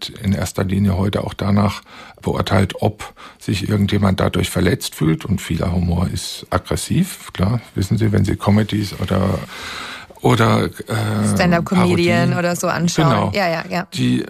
wird in erster Linie heute auch danach beurteilt, ob sich irgendjemand dadurch verletzt fühlt. Und vieler Humor ist aggressiv, klar, wissen Sie, wenn Sie Comedies oder Stand-up-Comedian oder so anschauen. Genau. Ja.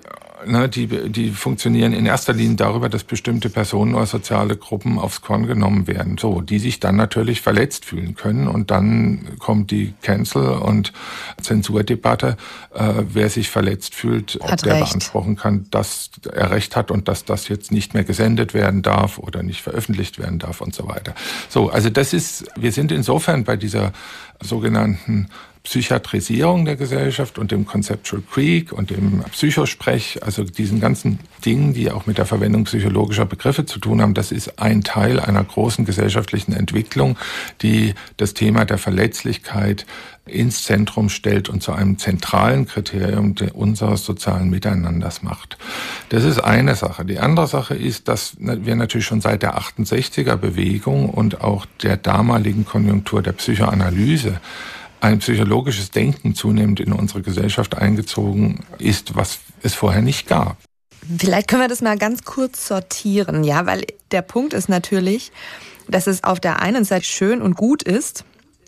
Die funktionieren in erster Linie darüber, dass bestimmte Personen oder soziale Gruppen aufs Korn genommen werden, so, die sich dann natürlich verletzt fühlen können. Und dann kommt die Cancel- und Zensurdebatte, wer sich verletzt fühlt, ob der beanspruchen kann, dass er Recht hat und dass das jetzt nicht mehr gesendet werden darf oder nicht veröffentlicht werden darf und so weiter. So, also wir sind insofern bei dieser sogenannten Psychiatrisierung der Gesellschaft und dem Conceptual Creek und dem Psychosprech, also diesen ganzen Dingen, die auch mit der Verwendung psychologischer Begriffe zu tun haben, das ist ein Teil einer großen gesellschaftlichen Entwicklung, die das Thema der Verletzlichkeit ins Zentrum stellt und zu einem zentralen Kriterium unseres sozialen Miteinanders macht. Das ist eine Sache. Die andere Sache ist, dass wir natürlich schon seit der 68er-Bewegung und auch der damaligen Konjunktur der Psychoanalyse ein psychologisches Denken zunehmend in unsere Gesellschaft eingezogen ist, was es vorher nicht gab. Vielleicht können wir das mal ganz kurz sortieren, ja, weil der Punkt ist natürlich, dass es auf der einen Seite schön und gut ist,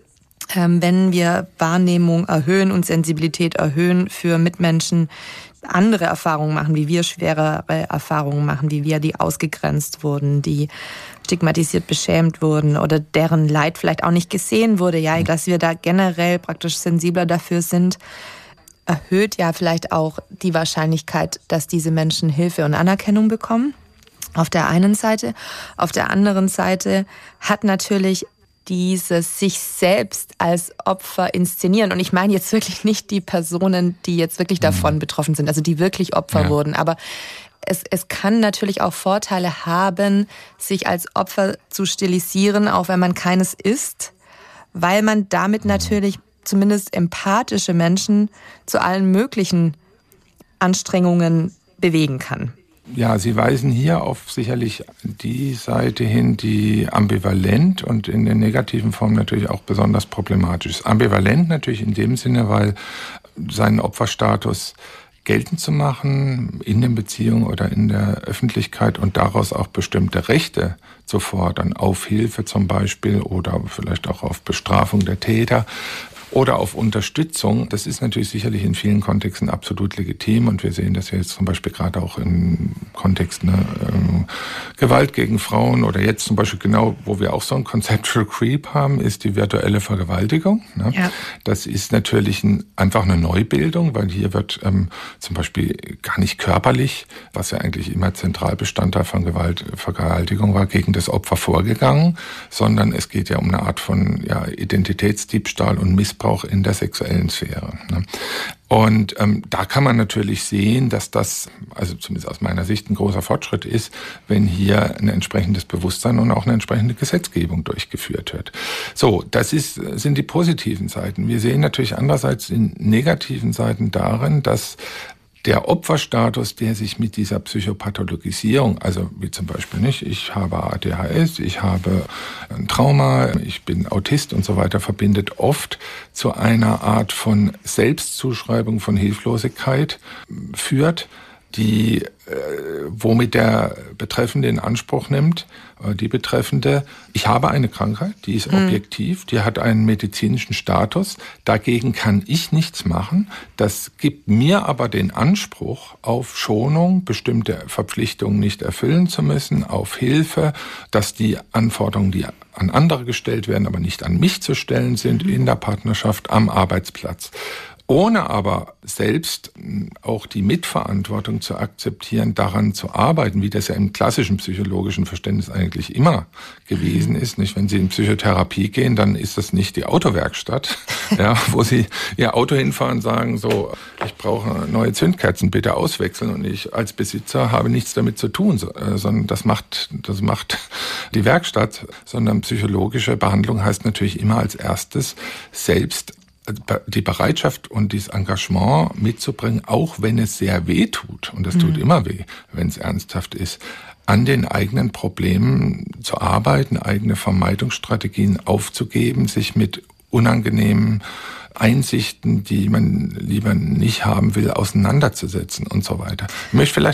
wenn wir Wahrnehmung erhöhen und Sensibilität erhöhen für Mitmenschen, andere Erfahrungen machen, wie wir schwerere Erfahrungen machen, wie wir, die ausgegrenzt wurden, die stigmatisiert, beschämt wurden oder deren Leid vielleicht auch nicht gesehen wurde, ja, dass wir da generell praktisch sensibler dafür sind, erhöht ja vielleicht auch die Wahrscheinlichkeit, dass diese Menschen Hilfe und Anerkennung bekommen. Auf der einen Seite. Auf der anderen Seite hat natürlich dieses sich selbst als Opfer inszenieren. Und ich meine jetzt wirklich nicht die Personen, die jetzt wirklich davon betroffen sind, also die wirklich Opfer wurden. Aber es kann natürlich auch Vorteile haben, sich als Opfer zu stilisieren, auch wenn man keines ist, weil man damit natürlich zumindest empathische Menschen zu allen möglichen Anstrengungen bewegen kann. Ja, Sie weisen hier auf sicherlich die Seite hin, die ambivalent und in der negativen Form natürlich auch besonders problematisch ist. Ambivalent natürlich in dem Sinne, weil seinen Opferstatus geltend zu machen in den Beziehungen oder in der Öffentlichkeit und daraus auch bestimmte Rechte zu fordern, auf Hilfe zum Beispiel oder vielleicht auch auf Bestrafung der Täter oder auf Unterstützung, das ist natürlich sicherlich in vielen Kontexten absolut legitim und wir sehen das ja jetzt zum Beispiel gerade auch im Kontext Gewalt gegen Frauen oder jetzt zum Beispiel genau, wo wir auch so ein Conceptual Creep haben, ist die virtuelle Vergewaltigung. Ne? Ja. Das ist natürlich einfach eine Neubildung, weil hier wird zum Beispiel gar nicht körperlich, was ja eigentlich immer Zentralbestandteil von Vergewaltigung war, gegen das Opfer vorgegangen, sondern es geht ja um eine Art von Identitätsdiebstahl und Missbrauch in der sexuellen Sphäre. Ne? Und da kann man natürlich sehen, dass das, also zumindest aus meiner Sicht, ein großer Fortschritt ist, wenn hier ein entsprechendes Bewusstsein und auch eine entsprechende Gesetzgebung durchgeführt wird. So, das sind die positiven Seiten. Wir sehen natürlich andererseits die negativen Seiten darin, dass der Opferstatus, der sich mit dieser Psychopathologisierung, also wie zum Beispiel ich habe ADHS, ich habe ein Trauma, ich bin Autist und so weiter, verbindet oft zu einer Art von Selbstzuschreibung von Hilflosigkeit führt, die womit der Betreffende in Anspruch nimmt, die Betreffende, ich habe eine Krankheit, die ist objektiv, die hat einen medizinischen Status, dagegen kann ich nichts machen, das gibt mir aber den Anspruch auf Schonung, bestimmte Verpflichtungen nicht erfüllen zu müssen, auf Hilfe, dass die Anforderungen, die an andere gestellt werden, aber nicht an mich zu stellen sind, in der Partnerschaft, am Arbeitsplatz. Ohne aber selbst auch die Mitverantwortung zu akzeptieren, daran zu arbeiten, wie das ja im klassischen psychologischen Verständnis eigentlich immer gewesen ist. Nicht, wenn Sie in Psychotherapie gehen, dann ist das nicht die Autowerkstatt, ja, wo Sie Ihr Auto hinfahren und sagen, so, ich brauche neue Zündkerzen, bitte auswechseln. Und ich als Besitzer habe nichts damit zu tun, sondern das macht die Werkstatt. Sondern psychologische Behandlung heißt natürlich immer als erstes selbst die Bereitschaft und dieses Engagement mitzubringen, auch wenn es sehr weh tut, und das tut immer weh, wenn es ernsthaft ist, an den eigenen Problemen zu arbeiten, eigene Vermeidungsstrategien aufzugeben, sich mit unangenehmen Einsichten, die man lieber nicht haben will, auseinanderzusetzen und so weiter. Ich möchte vielleicht